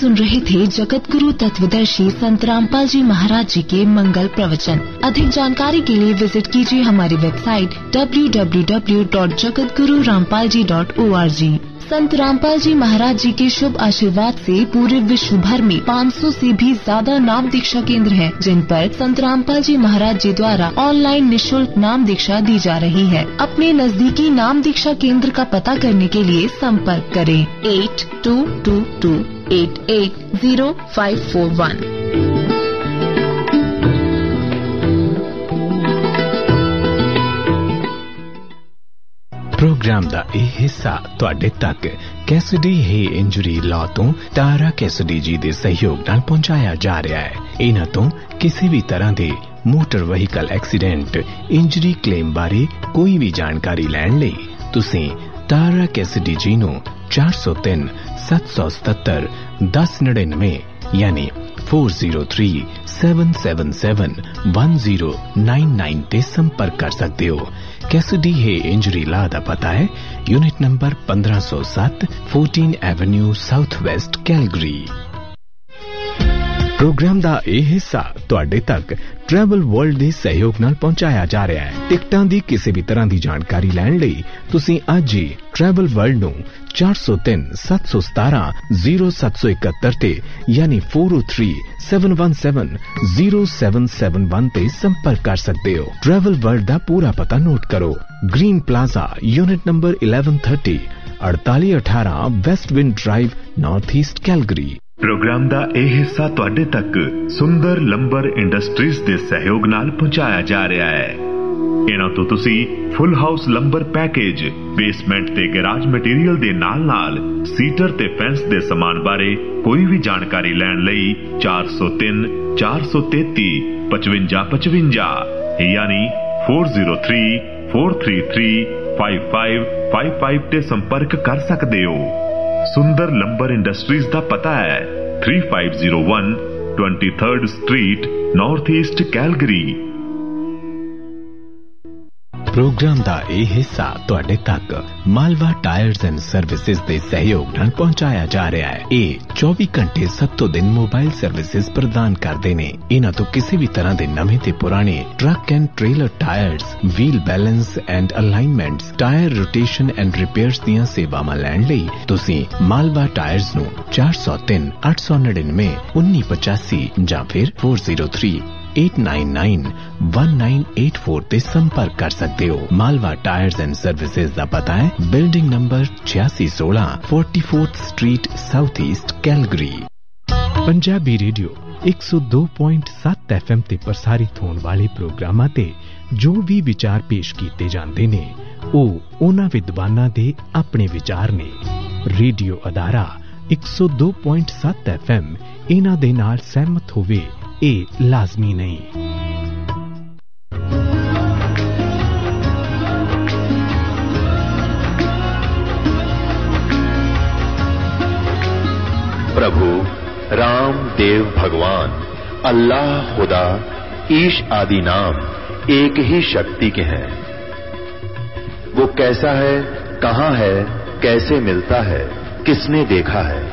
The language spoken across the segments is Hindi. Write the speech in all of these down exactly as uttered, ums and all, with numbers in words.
सुन रहे थे जगत गुरु तत्वदर्शी संत रामपाल जी महाराज जी के मंगल प्रवचन। अधिक जानकारी के लिए विजिट कीजिए हमारी website W W W dot Jagat Guru Rampal ji dot O R G. संत रामपाल जी महाराज जी के शुभ आशीर्वाद से पूरे विश्व भर में पाँच सौ से भी ज्यादा नाम दीक्षा केंद्र हैं, जिन पर संत रामपाल जी महाराज जी द्वारा ऑनलाइन निशुल्क नाम दीक्षा दी जा रही है। अपने नजदीकी नाम दीक्षा केंद्र का पता करने के लिए संपर्क करें eight to to to eight eight zero five four one. Programme ਦਾ ਇਹ ਹਿੱਸਾ ਤੁਹਾਡੇ ਤੱਕ ਕੈਸਡੀ ਹੈ ਇੰਜਰੀ ਲਾਅ ਤੋਂ ਤਾਰਾ ਕੈਸਡੀ ਜੀ ਦੇ ਸਹਿਯੋਗ ਨਾਲ ਪਹੁੰਚਾਇਆ ਜਾ ਰਿਹਾ ਹੈ। ਇਹਨਾਂ ਤੋਂ ਕਿਸੇ ਵੀ ਤਰ੍ਹਾਂ ਦੇ motor vehicle accident injury claim ਬਾਰੇ ਕੋਈ ਵੀ ਜਾਣਕਾਰੀ ਲੈਣ ਲਈ ਤੁਸੀਂ ਤਾਰਾ ਕੈਸਡੀ ਜੀ ਨੂੰ ਚਾਰ ਸੌ ਤਿੰਨ ਸੱਤ ਸੌ ਸਤੱਤਰ ਦਸ ਨੜਿਨਵੇਂ ਯਾਨੀ four zero three seven seven seven one zero nine nine ते संपर्क कर सकते हो। कैसिडी है इंजरी ला दा पता है यूनिट नंबर पंद्रह सौ सात fourteen Avenue south west Calgary. Programme ਦਾ ਇਹ ਹਿੱਸਾ ਤੁਹਾਡੇ ਤੱਕ ਟਰੈਵਲ ਵਰਲਡ ਦੇ ਸਹਿਯੋਗ ਨਾਲ ਪਹੁੰਚਾਇਆ ਜਾ ਰਿਹਾ ਹੈ। ਟਿਕਟਾਂ ਦੀ ਕਿਸੇ ਵੀ ਤਰ੍ਹਾਂ ਦੀ ਜਾਣਕਾਰੀ ਲੈਣ ਲਈ ਤੁਸੀਂ ਅੱਜ ਹੀ ਟਰੈਵਲ ਵਰਲਡ ਨੂੰ ਚਾਰ ਸੌ ਤਿੰਨ ਸੱਤ ਸੌ ਸਤਾਰਾਂ ਜ਼ੀਰੋ ਸੱਤ ਸੌ ਇਕਹੱਤਰ ਤੇ ਯਾਨੀ four O three seven one seven zero seven seven one ਤੇ ਸੰਪਰਕ ਕਰ ਸਕਦੇ ਹੋ। ਟਰੈਵਲ ਵਰਲਡ ਦਾ ਪੂਰਾ ਪਤਾ ਨੋਟ ਕਰੋ। Green plaza unit number eleven thirty अड़तालीस अठारह west wind drive north east Calgary. Programme ਦਾ ਇਹ ਹਿੱਸਾ ਤੁਹਾਡੇ ਤੱਕ ਸੁੰਦਰ ਲੰਬਰ ਇੰਡਸਟਰੀਜ਼ ਦੇ ਸਹਿਯੋਗ ਨਾਲ ਪਹੁੰਚਾਇਆ ਜਾ ਰਿਹਾ ਹੈ। ਇਹਨਾਂ ਤੋਂ ਤੁਸੀਂ ਫੁੱਲ ਹਾਊਸ ਲੰਬਰ ਪੈਕੇਜ, ਬੇਸਮੈਂਟ ਤੇ ਗੈਰਾਜ ਮਟੀਰੀਅਲ ਦੇ ਨਾਲ-ਨਾਲ ਸੀਟਰ ਤੇ ਫੈਂਸ ਦੇ ਸਮਾਨ ਬਾਰੇ ਕੋਈ ਵੀ ਜਾਣਕਾਰੀ ਲੈਣ ਲਈ ਚਾਰ ਸੌ ਤਿੰਨ ਚਾਰ ਸੌ ਤੇਤੀ ਪਚਵੰਜਾ ਪਚਵੰਜਾ ਯਾਨੀ four zero three four three three five five five five ਤੇ ਸੰਪਰਕ ਕਰ ਸਕਦੇ ਹੋ। सुंदर लंबर इंडस्ट्रीज ਦਾ ਪਤਾ ਹੈ three five zero one twenty third street north east Calgary. Programme ਦਾ ਇਹ ਹਿੱਸਾ ਤੁਹਾਡੇ ਤੱਕ ਮਾਲਵਾ ਟਾਇਰਸ ਐਂਡ ਸਰਵਿਸਿਜ਼ ਦੇ ਸਹਿਯੋਗ ਨਾਲ ਪਹੁੰਚਾਇਆ ਜਾ ਰਿਹਾ ਹੈ। ਇਹ ਚੌਵੀ ਘੰਟੇ ਸੱਤੋਂ ਦਿਨ ਮੋਬਾਈਲ ਸਰਵਿਸਿਜ਼ ਪ੍ਰਦਾਨ ਕਰਦੇ ਨੇ। ਇਹਨਾਂ ਤੋਂ ਕਿਸੇ ਵੀ ਤਰ੍ਹਾਂ ਦੇ ਨਵੇਂ ਤੇ ਪੁਰਾਣੇ truck and trailer tyres, wheel balance and ਅਲਾਈਨਮੈਂਟਸ, tyre rotation and repairs ਦੀਆਂ ਸੇਵਾਵਾਂ ਲੈਣ ਲਈ ਤੁਸੀਂ ਮਾਲਵਾ ਟਾਇਰਸ ਨੂੰ ਚਾਰ ਸੌ ਤਿੰਨ ਅੱਠ ਸੌ ਨੜਿਨਵੇਂ ਉੱਨੀ ਪਚਾਸੀ ਜਾਂ ਫਿਰ four zero three eight nine nine one nine eight four ਤੇ ਸੰਪਰਕ ਕਰ ਸਕਦੇ ਹੋ। ਮਾਲਵਾ ਟਾਇਰਸ ਐਂਡ ਸਰਵਿਸਿਜ਼ ਦਾ ਪਤਾ ਹੈ ਬਿਲਡਿੰਗ ਨੰਬਰ छियासी सोलह forty fourth street south east Calgary. Punjabi radio एक सौ दो पॉइंट सत्त एफ एम ਤੇ ਪ੍ਰਸਾਰਿਤ ਹੋਣ ਵਾਲੇ ਪ੍ਰੋਗਰਾਮਾਂ ਤੇ ਜੋ ਵੀ ਵਿਚਾਰ ਪੇਸ਼ ਕੀਤੇ ਜਾਂਦੇ ਨੇ ਉਹ ਉਹਨਾਂ ਵਿਦਵਾਨਾਂ ਦੇ ਆਪਣੇ ਵਿਚਾਰ ਨੇ। ਰੇਡੀਓ ਅਦਾਰਾ एक सौ दो पॉइंट सत्त एफ एम ਇਹਨਾਂ ਦੇ ਨਾਲ ਸਹਿਮਤ ਹੋਵੇ ਇਹ ਲਾਜ਼ਮੀ ਨਹੀਂ। प्रभु राम देव भगवान अल्लाह खुदा ईश आदि नाम एक ही शक्ति के हैं। वो कैसा है, कहां है, कैसे मिलता है, किसने देखा है?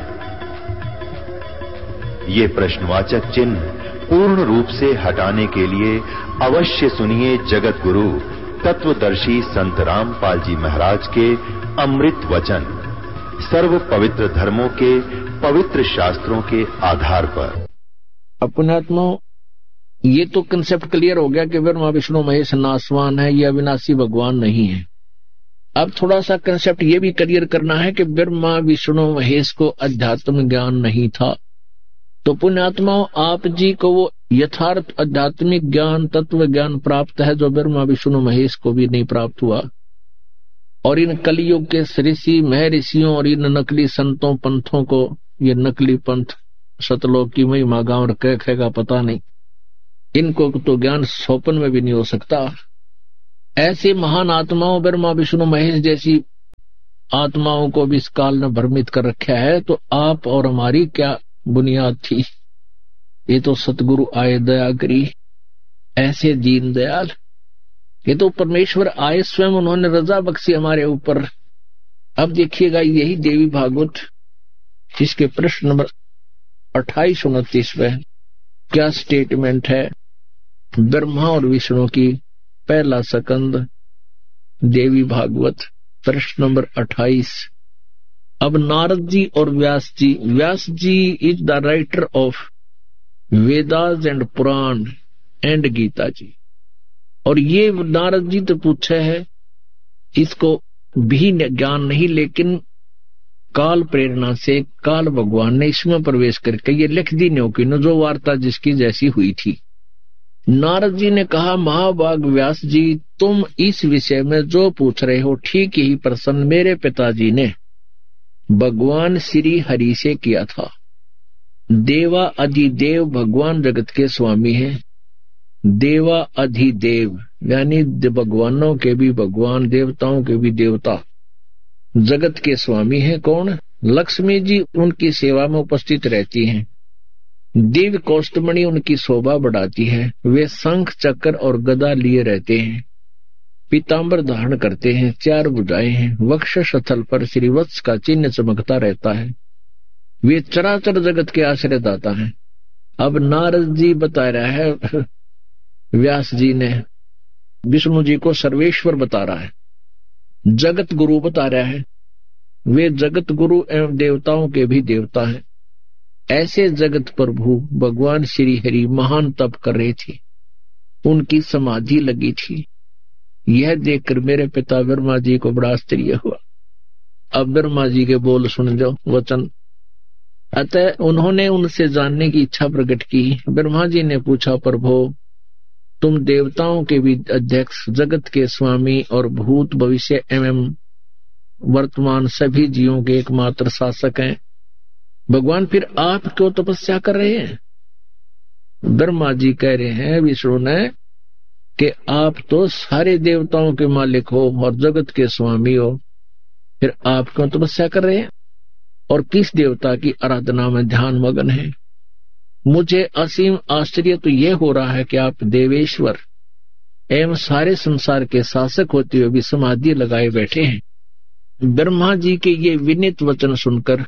ये प्रश्नवाचक चिन्ह पूर्ण रूप से हटाने के लिए अवश्य सुनिए जगत गुरु तत्वदर्शी संत रामपाल जी महाराज के अमृत वचन, सर्व पवित्र धर्मों के पवित्र शास्त्रों के आधार पर। अपनात्मा, ये तो कंसेप्ट क्लियर हो गया कि ब्रह्मा विष्णु महेश नासवान है, ये अविनाशी भगवान नहीं है। अब थोड़ा सा कंसेप्ट ये भी क्लियर करना है कि ब्रह्मा विष्णु महेश को अध्यात्म ज्ञान नहीं था, तो पुण्यात्माओं आप जी को वो यथार्थ आध्यात्मिक ज्ञान, तत्व ज्ञान प्राप्त है जो ब्रह्मा विष्णु महेश को भी नहीं प्राप्त हुआ। और इन कलयुग के ऋषि महर्षियों और इन नकली संतों पंथों को, ये नकली पंथ सतलोक की महिमा गांव रखे खेगा पता नहीं, इनको तो ज्ञान स्वप्न में भी नहीं हो सकता। ऐसे महान आत्माओं ब्रह्मा विष्णु महेश जैसी आत्माओं को भी इस काल ने भ्रमित कर रखा है, तो आप और हमारी क्या बुनियाद थी? ये तो सतगुरु आए दया करी, ऐसे दीन दयाल, ये तो परमेश्वर आए स्वयं, उन्होंने रजा बख्शी हमारे ऊपर। अब देखिएगा यही देवी भागवत, इसके प्रश्न नंबर अट्ठाईस उनतीस में क्या स्टेटमेंट है? ब्रह्मा और विष्णु की पहला सकंद देवी भागवत प्रश्न नंबर अट्ठाईस। अब नारद जी और व्यास जी, व्यास जी is the writer of Vedas and Purana and Gita जी, और ये नारद जी तो पूछे है, इसको भी ज्ञान नहीं, लेकिन काल प्रेरणा से काल भगवान ने इसमें प्रवेश करके ये लिख दी न्यों न जो वार्ता जिसकी जैसी हुई थी। नारद जी ने कहा, महाभाग व्यास जी, तुम इस विषय में जो पूछ रहे हो ठीक ही प्रश्न मेरे पिताजी ने भगवान श्री हरि से किया था। देवा अधिदेव भगवान जगत के स्वामी हैं। देवा अधिदेव यानी भगवानों के भी भगवान, देवताओं के भी देवता, जगत के स्वामी हैं। कौन? लक्ष्मी जी उनकी सेवा में उपस्थित रहती हैं। दिव्य कौस्तुभमणि उनकी शोभा बढ़ाती है। वे शंख चक्र और गदा लिए रहते हैं, पीतांबर धारण करते हैं, चार भुजाएं हैं, वक्ष स्थल पर श्रीवत्स का चिन्ह चमकता रहता है। वे चराचर जगत के आश्रयदाता हैं। अब नारद जी बता रहा है, व्यास जी ने विष्णु जी को सर्वेश्वर बता रहा है, जगत गुरु बता रहा है। वे जगत गुरु एवं देवताओं के भी देवता हैं। ऐसे जगत प्रभु भगवान श्री हरि महान तप कर रहे थे, उनकी समाधि लगी थी। यह देखकर मेरे पिता ब्रह्मा जी को बड़ा आश्चर्य हुआ। अब ब्रह्मा जी के बोल सुन जो वचन। अतः उन्होंने उनसे जानने की इच्छा प्रकट की। ब्रह्मा जी ने पूछा, प्रभु तुम देवताओं के भी अध्यक्ष, जगत के स्वामी और भूत भविष्य एवं वर्तमान सभी जीवों के एकमात्र शासक हैं। भगवान फिर आप क्यों तपस्या कर रहे हैं? ब्रह्मा जी कह रहे हैं विष्णु ने कि आप तो सारे देवताओं के मालिक हो और जगत के स्वामी हो, फिर आप क्यों तपस्या कर रहे हैं और किस देवता की आराधना में ध्यान मगन है? मुझे असीम आश्चर्य तो यह हो रहा है कि आप देवेश्वर एवं सारे संसार के शासक होते हुए भी समाधि लगाए बैठे हैं। ब्रह्मा जी के ये विनीत वचन सुनकर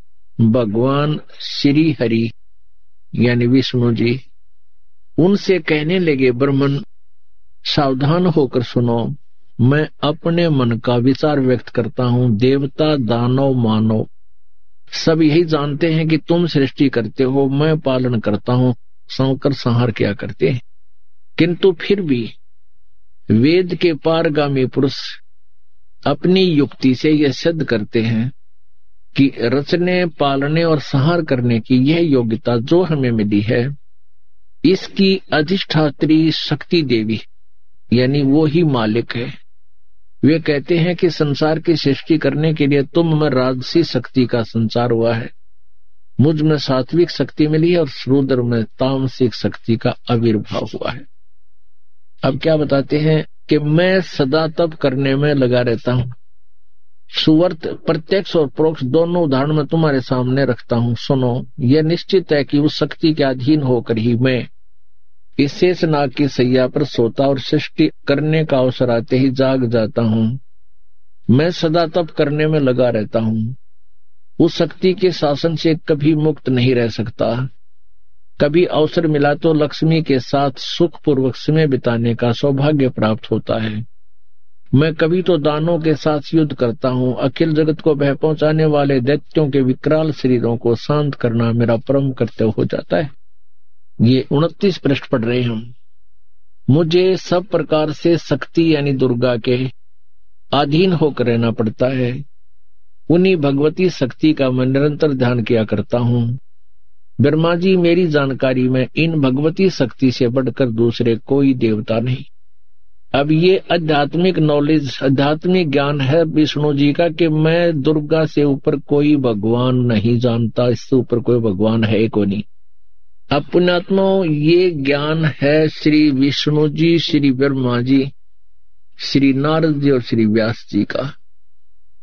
भगवान श्री हरि यानी विष्णु जी उनसे कहने लगे, ब्रह्मन सावधान होकर सुनो, मैं अपने मन का विचार व्यक्त करता हूँ। देवता, दानव, मानव सब यही जानते हैं कि तुम सृष्टि करते हो, मैं पालन करता हूँ, संकर संहार किया करते हैं। किंतु फिर भी वेद के पारगामी पुरुष अपनी युक्ति से यह सिद्ध करते हैं कि रचने, पालने और संहार करने की यह योग्यता जो हमें मिली है, इसकी अधिष्ठात्री शक्ति देवी यानी वो ही मालिक है। वे कहते हैं कि संसार की सृष्टि करने के लिए तुम में राजसी शक्ति का संचार हुआ है, मुझ में सात्विक शक्ति मिली है और रुद्र में तामसिक शक्ति का आविर्भाव हुआ है। अब क्या बताते हैं कि मैं सदा तप करने में लगा रहता हूँ। सुवर्त प्रत्यक्ष और परोक्ष दोनों उदाहरण में तुम्हारे सामने रखता हूँ। सुनो, यह निश्चित है कि उस शक्ति के अधीन होकर ही मैं इस शेषनाग की सैया पर सोता और सृष्टि करने का अवसर आते ही जाग जाता हूँ। मैं सदा तप करने में लगा रहता हूँ। उस शक्ति के शासन से कभी मुक्त नहीं रह सकता। कभी अवसर मिला तो लक्ष्मी के साथ सुखपूर्वक समय बिताने का सौभाग्य प्राप्त होता है। मैं कभी तो दानों के साथ युद्ध करता हूँ। अखिल जगत को भय पहुंचाने वाले दैत्यों के विकराल शरीरों को शांत करना मेरा परम कर्तव्य हो जाता है। ये उनतीस पृष्ठ पढ़ रहे हम। मुझे सब प्रकार से शक्ति यानी दुर्गा के अधीन होकर रहना पड़ता है। उन्हीं भगवती शक्ति का मैं निरंतर ध्यान किया करता हूँ। ब्रह्मा जी, मेरी जानकारी में इन भगवती शक्ति से बढ़कर दूसरे कोई देवता नहीं। अब ये आध्यात्मिक नॉलेज, आध्यात्मिक ज्ञान है विष्णु जी का कि मैं दुर्गा से ऊपर कोई भगवान नहीं जानता, इससे ऊपर कोई भगवान है को नहीं। अब पुण्यात्मा, ये ज्ञान है श्री विष्णु जी, श्री ब्रह्मा जी, श्री नारद जी और श्री व्यास जी का।